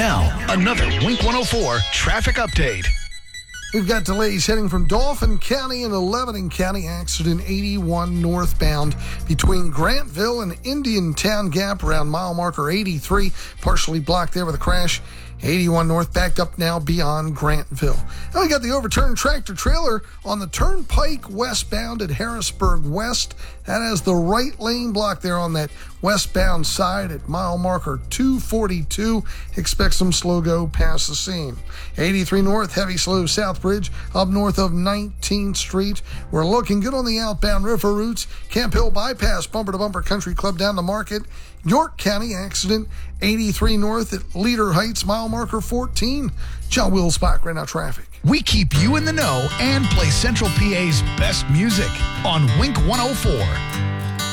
Now, another Wink 104 traffic update. We've got delays heading from Dauphin County and Lebanon County. Accident 81 northbound between Grantville and Indiantown Gap around mile marker 83. Partially blocked there with a crash. 81 north backed up now beyond Grantville. And we got the overturned tractor trailer on the Turnpike westbound at Harrisburg West. That has the right lane blocked there on that westbound side at mile marker 242. Expect some slow go past the scene. 83 north, heavy slow south bridge up north of 19th Street. We're looking good on the outbound river routes. Camp Hill bypass, bumper to bumper country club down to Market. York County accident 83 north at Leader Heights, mile marker 14. John Wilsbach, right now traffic. We keep you in the know and play Central PA's best music on Wink 104.